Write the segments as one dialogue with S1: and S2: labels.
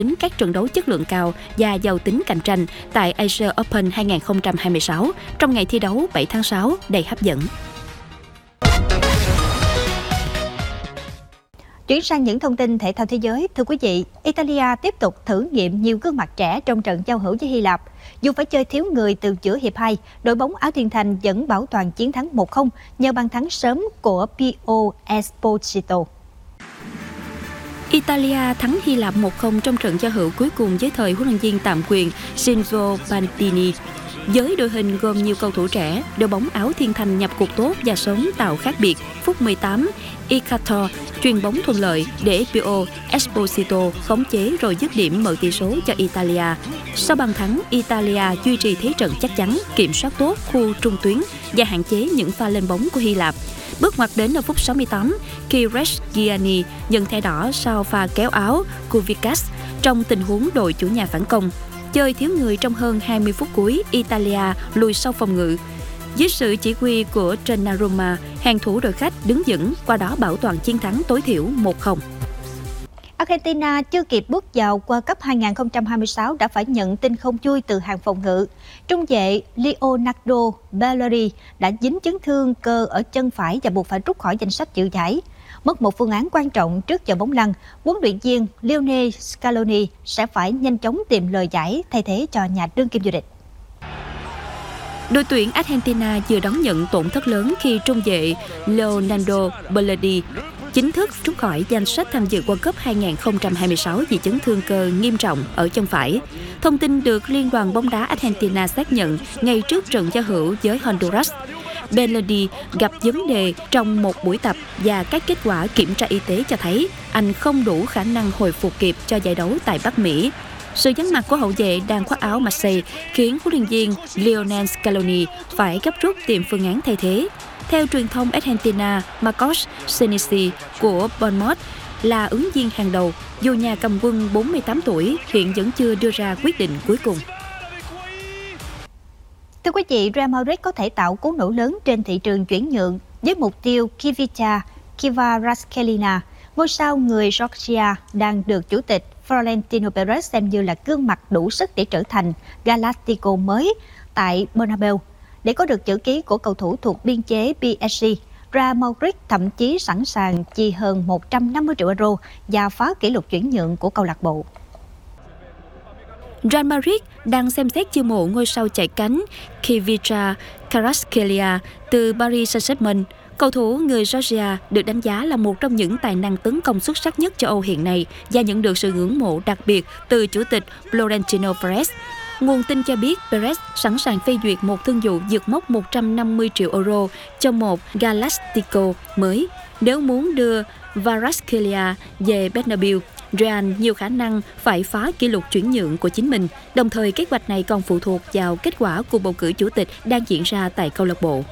S1: tính các trận đấu chất lượng cao và giàu tính cạnh tranh tại Asia Open 2026 trong ngày thi đấu 7 tháng 6 đầy hấp dẫn.
S2: Chuyển sang những thông tin thể thao thế giới, thưa quý vị, Italia tiếp tục thử nghiệm nhiều gương mặt trẻ trong trận giao hữu với Hy Lạp. Dù phải chơi thiếu người từ giữa hiệp 2, đội bóng áo thiên thành vẫn bảo toàn chiến thắng 1-0 nhờ bàn thắng sớm của Pio Esposito.
S1: Italia thắng Hy Lạp 1-0 trong trận giao hữu cuối cùng với thời huấn luyện viên tạm quyền Shinzo Pantini. Với đội hình gồm nhiều cầu thủ trẻ, đội bóng áo thiên thành nhập cuộc tốt và sớm tạo khác biệt. Phút 18, Icato chuyền bóng thuận lợi để Pio Esposito khống chế rồi dứt điểm mở tỷ số cho Italia. Sau bàn thắng, Italia duy trì thế trận chắc chắn, kiểm soát tốt khu trung tuyến và hạn chế những pha lên bóng của Hy Lạp. Bước ngoặt đến ở phút 68 khi Gianni nhận thẻ đỏ sau pha kéo áo Kuvikas trong tình huống đội chủ nhà phản công. Chơi thiếu người trong hơn 20 phút cuối, Italia lùi sau phòng ngự. Dưới sự chỉ huy của Donnarumma, hàng thủ đội khách đứng vững, qua đó bảo toàn chiến thắng tối thiểu 1-0.
S2: Argentina chưa kịp bước vào World Cup 2026 đã phải nhận tin không vui từ hàng phòng ngự. Trung vệ Leonardo Belleri đã dính chấn thương cơ ở chân phải và buộc phải rút khỏi danh sách dự giải. Mất một phương án quan trọng trước giờ bóng lăn, huấn luyện viên Lionel Scaloni sẽ phải nhanh chóng tìm lời giải thay thế cho nhà đương kim vô địch.
S1: Đội tuyển Argentina vừa đón nhận tổn thất lớn khi trung vệ Leonardo Belleri chính thức rút khỏi danh sách tham dự World Cup 2026 vì chấn thương cơ nghiêm trọng ở chân phải. Thông tin được Liên đoàn bóng đá Argentina xác nhận ngay trước trận giao hữu với Honduras. Belleri gặp vấn đề trong một buổi tập và các kết quả kiểm tra y tế cho thấy anh không đủ khả năng hồi phục kịp cho giải đấu tại Bắc Mỹ. Sự vắng mặt của hậu vệ đang khoác áo Marseille khiến huấn luyện viên Lionel Scaloni phải gấp rút tìm phương án thay thế. Theo truyền thông Argentina, Marcos Senesi của Bournemouth là ứng viên hàng đầu, dù nhà cầm quân 48 tuổi hiện vẫn chưa đưa ra quyết định cuối cùng.
S2: Thưa quý vị, Real Madrid có thể tạo cú nổ lớn trên thị trường chuyển nhượng với mục tiêu Kvicha Kvaratskhelia. Ngôi sao người Georgia đang được chủ tịch Florentino Perez xem như là gương mặt đủ sức để trở thành Galactico mới tại Bernabeu. Để có được chữ ký của cầu thủ thuộc biên chế PSG, Real Madrid thậm chí sẵn sàng chi hơn 150 triệu euro và phá kỷ lục chuyển nhượng của câu lạc bộ.
S1: Real Madrid đang xem xét chiêu mộ ngôi sao chạy cánh Kvicha Kvaratskhelia từ Paris Saint-Germain. Cầu thủ người Georgia được đánh giá là một trong những tài năng tấn công xuất sắc nhất châu Âu hiện nay và nhận được sự ngưỡng mộ đặc biệt từ chủ tịch Florentino Perez. Nguồn tin cho biết Perez sẵn sàng phê duyệt một thương vụ vượt mốc 150 triệu euro cho một Galactico mới. Nếu muốn đưa Kvaratskhelia về Bernabeu, Real nhiều khả năng phải phá kỷ lục chuyển nhượng của chính mình. Đồng thời, kế hoạch này còn phụ thuộc vào kết quả cuộc bầu cử chủ tịch đang diễn ra tại câu lạc bộ.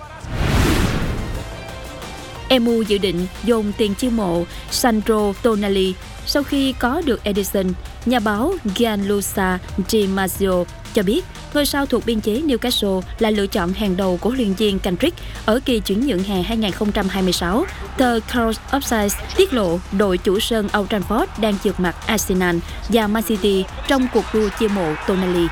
S1: MU dự định dồn tiền chiêu mộ Sandro Tonali sau khi có được Edison. Nhà báo Gianluca Di Marzio cho biết ngôi sao thuộc biên chế Newcastle là lựa chọn hàng đầu của huấn luyện viên Kendrick ở kỳ chuyển nhượng hè 2026. Tờ Cross Offside tiết lộ đội chủ sân Old Trafford đang vượt mặt Arsenal và Man City trong cuộc đua chiêu mộ Tonali.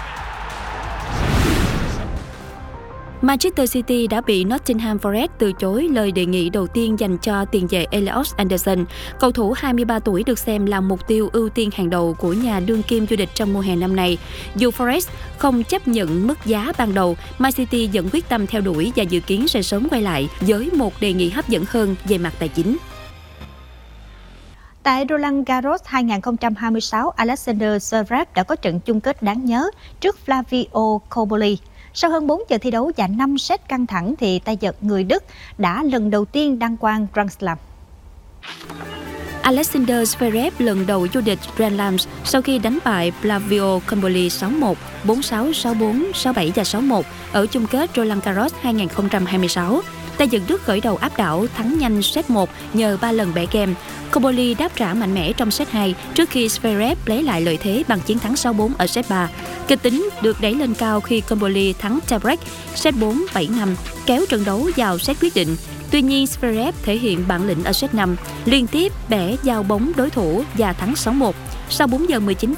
S1: Manchester City đã bị Nottingham Forest từ chối lời đề nghị đầu tiên dành cho tiền vệ Elliot Anderson. Cầu thủ 23 tuổi được xem là mục tiêu ưu tiên hàng đầu của nhà đương kim vô địch trong mùa hè năm nay. Dù Forest không chấp nhận mức giá ban đầu, Man City vẫn quyết tâm theo đuổi và dự kiến sẽ sớm quay lại với một đề nghị hấp dẫn hơn về mặt tài chính.
S2: Tại Roland Garros 2026, Alexander Zverev đã có trận chung kết đáng nhớ trước Flavio Cobolli. Sau hơn 4 giờ thi đấu và 5 set căng thẳng thì tay vợt người Đức đã lần đầu tiên đăng quang Grand Slam.
S1: Alexander Zverev lần đầu vô địch Grand Slam sau khi đánh bại Flavio Cobolli 6-1, 4-6, 6-4, 6-7 và 6-1 ở chung kết Roland Garros 2026. Tay vợt Đức khởi đầu áp đảo thắng nhanh set 1 nhờ 3 lần bẻ game. Cobolli đáp trả mạnh mẽ trong set 2 trước khi Zverev lấy lại lợi thế bằng chiến thắng 6-4 ở set 3. Kịch tính được đẩy lên cao khi Cobolli thắng tiebreak set 4, 7-5, kéo trận đấu vào set quyết định. Tuy nhiên, Zverev thể hiện bản lĩnh ở set 5, liên tiếp bẻ giao bóng đối thủ và thắng 6-1. Sau 4 giờ 19